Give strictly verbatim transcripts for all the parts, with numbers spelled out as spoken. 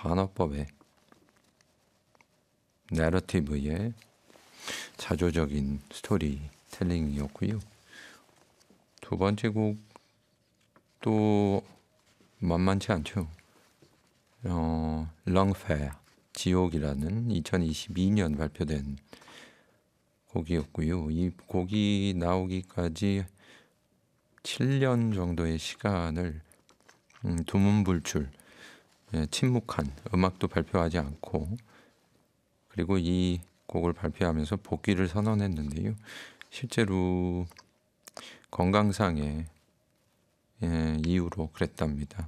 반어법의 내러티브의 자조적인 스토리텔링이었고요. 두 번째 곡도 만만치 않죠. 어, 렁페어, 지옥이라는 이천이십이 년 발표된 곡이었고요. 이 곡이 나오기까지 칠 년 정도의 시간을 음, 두문불출, 예, 침묵한, 음악도 발표하지 않고, 그리고 이 곡을 발표하면서 복귀를 선언했는데요. 실제로 건강상의 예, 이유로 그랬답니다.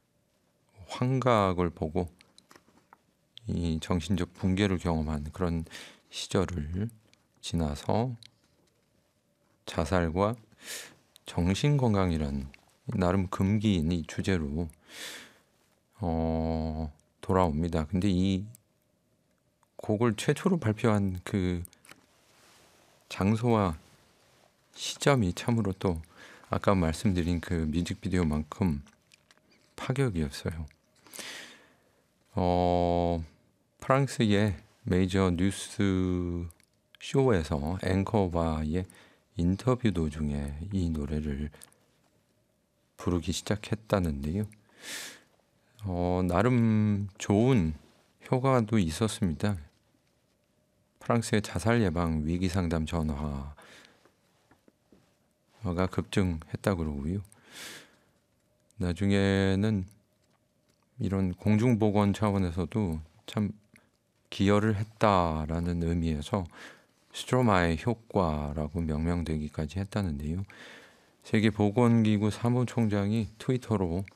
환각을 보고 이 정신적 붕괴를 경험한 그런 시절을 지나서 자살과 정신건강이란 나름 금기인 이 주제로 어, 돌아옵니다. 근데 이 곡을 최초로 발표한 그 장소와 시점이 참으로 또 아까 말씀드린 그 뮤직비디오만큼 파격이었어요. 어, 프랑스의 메이저 뉴스 쇼에서 앵커와의 인터뷰 도중에 이 노래를 부르기 시작했다는데요. 어, 나름 좋은 효과도 있었습니다. 프랑스의 자살 예방 위기 상담 전화가 급증했다 그러고요. 나중에는 이런 공중보건 차원에서도 참 기여를 했다라는 의미에서 스트로마의 효과라고 명명되기까지 했다는데요. 세계보건기구 사무총장이 트위터로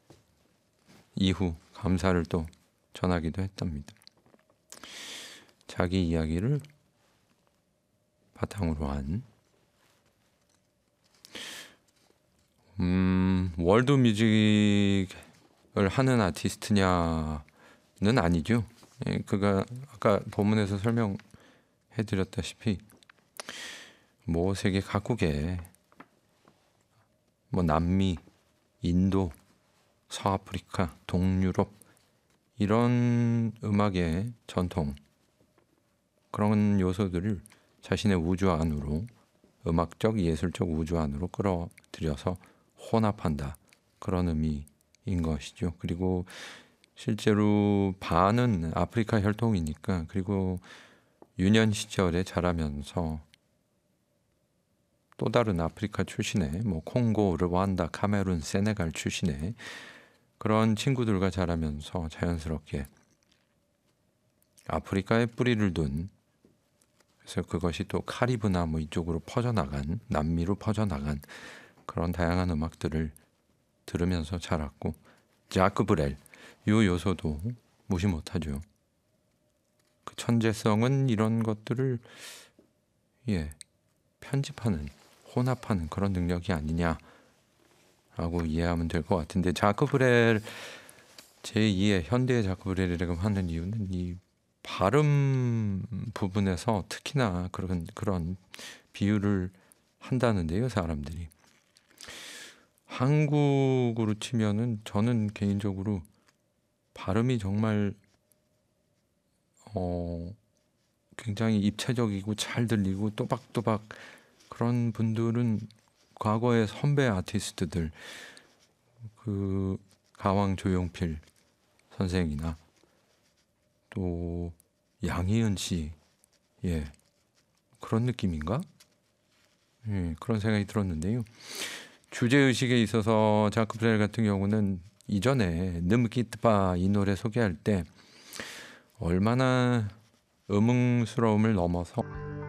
이후 감사를 또 전하기도 했답니다. 자기 이야기를 바탕으로 한 음, 월드 뮤직을 하는 아티스트냐는 아니죠. 예, 그가 아까 본문에서 설명해드렸다시피 뭐 세계 각국에 뭐 남미, 인도, 서아프리카, 동유럽 이런 음악의 전통 그런 요소들을 자신의 우주 안으로 음악적 예술적 우주 안으로 끌어들여서 혼합한다 그런 의미인 것이죠. 그리고 실제로 반은 아프리카 혈통이니까 그리고 유년 시절에 자라면서 또 다른 아프리카 출신의 뭐 콩고, 르완다, 카메룬, 세네갈 출신의 그런 친구들과 자라면서 자연스럽게 아프리카에 뿌리를 둔 그래서 그것이 또 카리브나 뭐 이쪽으로 퍼져나간 남미로 퍼져나간 그런 다양한 음악들을 들으면서 자랐고 자크 브렐 이 요소도 무시 못하죠. 그 천재성은 이런 것들을 예 편집하는 혼합하는 그런 능력이 아니냐라고 이해하면 될 것 같은데 자크 브렐 제이의 현대의 자크 브렐이라고 하는 이유는 이 발음 부분에서 특히나 그런 그런 비유를 한다는데요, 사람들이. 한국으로 치면은 저는 개인적으로 발음이 정말 어 굉장히 입체적이고 잘 들리고 또박또박 그런 분들은 과거의 선배 아티스트들 그 가왕 조용필 선생이나 또 양희은 씨, 예 그런 느낌인가? 예 그런 생각이 들었는데요. 주제 의식에 있어서 자크 브렐 같은 경우는 이전에 느므키트바 이 노래 소개할 때 얼마나 음흉스러움을 넘어서